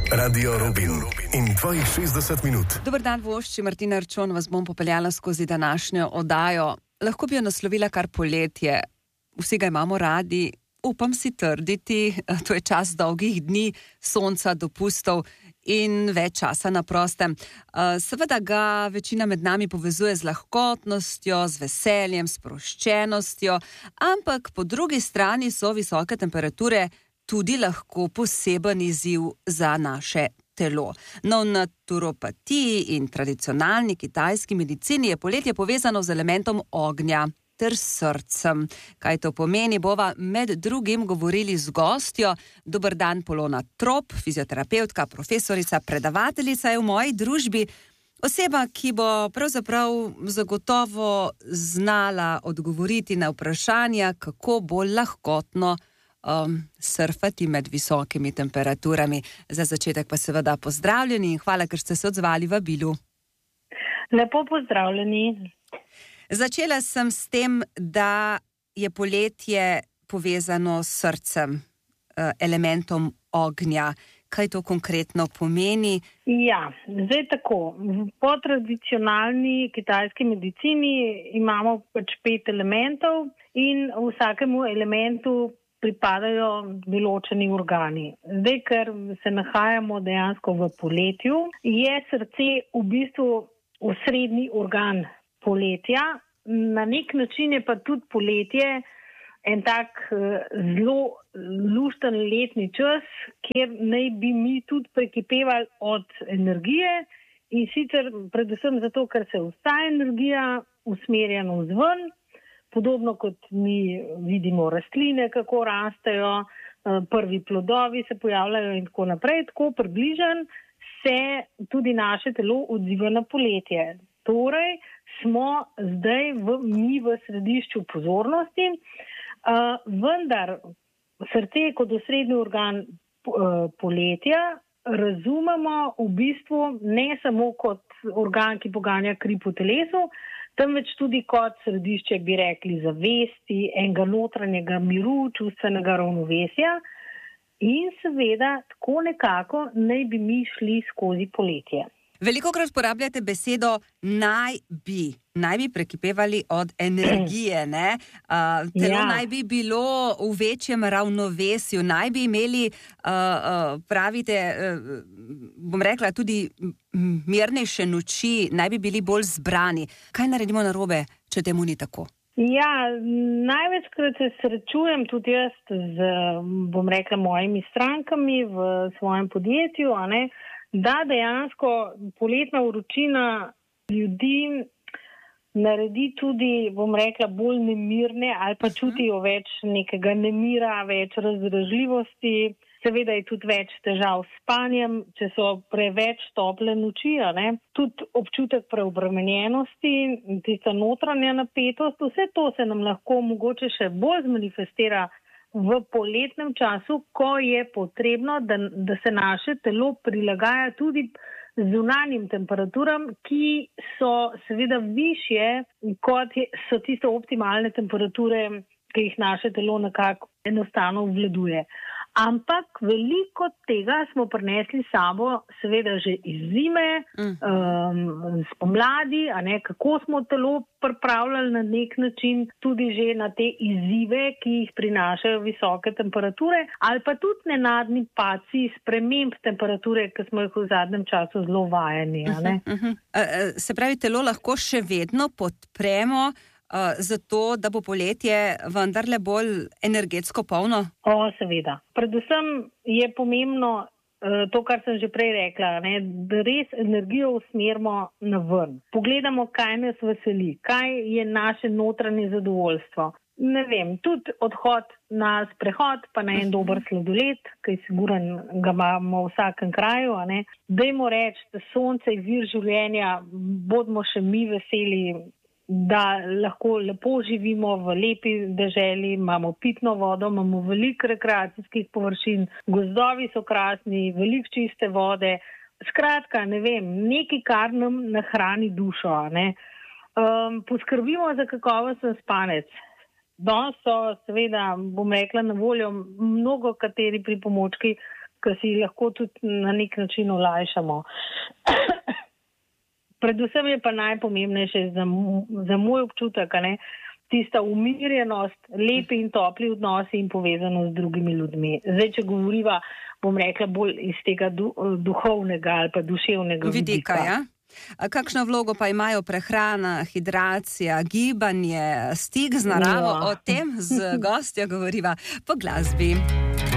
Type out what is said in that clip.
Radio Rubin in tvojih 60 minut. Dober dan, vošči, Martina Arčon, vas bom popeljala skozi današnjo oddajo. Lahko bi jo naslovila kar poletje. Vsi ga imamo radi, upam si trditi, to je čas dolgih dni, sonca, dopustov in več časa na prostem. Seveda ga večina med nami povezuje z lahkotnostjo, z veseljem, sproščenostjo, ampak po drugi strani so visoke temperature tudi lahko poseben izziv za naše telo. No, v naturopatiji in tradicionalni kitajski medicini je poletje povezano z elementom ognja ter srcem. Kaj to pomeni, bova med drugim govorili z gostjo. Dober dan, Polona Trop, fizioterapevtka, profesorica, predavateljica je v moji družbi. Oseba, ki bo pravzaprav zagotovo znala odgovoriti na vprašanja, kako bolj lahkotno surfati med visokimi temperaturami. Za začetek pa seveda pozdravljeni in hvala, ker ste se odzvali vabilu. Lepo pozdravljeni. Začela sem s tem, da je poletje povezano s srcem, elementom ognja. Kaj to konkretno pomeni? Ja, zdaj tako. Po tradicionalni kitajski medicini imamo 5 elementov in vsakemu elementu pripadajo določeni organi. Zdaj, ker se nahajamo dejansko v poletju, je srce v bistvu osrednji organ poletja. Na nek način je pa tudi poletje en tak zelo lušten letni čas, kjer naj bi mi tudi prekipevali od energije in sicer predvsem zato, ker se vsa energija usmerja navzven, podobno kot mi vidimo rastline, kako rastejo, prvi plodovi se pojavljajo in tako naprej, tako približen se tudi naše telo odziva na poletje. Torej smo zdaj mi v središču pozornosti, vendar srce kot osrednji organ poletja razumemo v bistvu ne samo kot organ, ki poganja kri po telesu, temveč tudi kot središče, bi rekli, zavesti, enega notranjega miru, čustvenega ravnovesja in seveda tako nekako naj bi mi šli skozi poletje. Velikokrat uporabljate besedo naj bi prekipevali od energije, ne? Telo naj bi bilo v večjem ravnovesju, naj bi imeli, pravite, bom rekla, tudi mirnejše noči, naj bi bili bolj zbrani. Kaj naredimo narobe, če temu ni tako? Ja, največkrat se srečujem tudi jaz z, bom rekla, mojimi strankami v svojem podjetju, a ne, da dejansko poletna vročina ljudi naredi tudi, bom rekla, bolj nemirne ali pa čutijo več nekega nemira, več razdražljivosti. Seveda je tudi več težav s spanjem, če so preveč tople noči, ne? Tudi občutek preobremenjenosti, tista notranja napetost, vse to se nam lahko mogoče še bolj zmanifestira v poletnem času, ko je potrebno, da se naše telo prilagaja tudi zunanjim temperaturam, ki so seveda višje, kot so tiste optimalne temperature, ki jih naše telo nekako enostavno obvladuje. Ampak veliko tega smo prinesli s sabo, seveda že iz zime, spomladi, a ne, kako smo telo pripravljali na nek način tudi že na te izzive, ki jih prinašajo visoke temperature, ali pa tudi nenadni padci sprememb temperature, ki smo jih v zadnjem času zelo vajeni. A ne. Se pravi, telo lahko še vedno podpremo zato, da bo poletje vendarle bolj energetsko polno? Seveda. Predvsem je pomembno to, kar sem že prej rekla, ne, da res energijo usmerimo na ven. Pogledamo, kaj nas veseli, kaj je naše notranje zadovoljstvo. Ne vem, tudi odhod na sprehod, pa na en dober sladoled, ki je siguren, ga imamo v vsakem kraju. A ne. Dajmo reči, da sonce je vir življenja, bodimo še mi veseli, da lahko lepo živimo v lepi deželi, imamo pitno vodo, imamo veliko rekreacijskih površin, gozdovi so krasni, veliko čiste vode. Skratka, ne vem, nekaj, kar nam nahrani dušo. Ne. Poskrbimo za kakovosten spanec. Danes so seveda, bom rekla, na voljo mnogo kateri pripomočki, ki si jih lahko tudi na nek način olajšamo. Predvsem je pa najpomembnejše za moj občutek, tista umirjenost, lepi in topli odnosi in povezanost z drugimi ljudmi. Zdaj, če govoriva, bom rekla, bolj iz tega duhovnega ali pa duševnega vidika. Ja? Kakšno vlogo pa imajo prehrana, hidracija, gibanje, stik z naravo? O tem z gostjo govoriva po glasbi.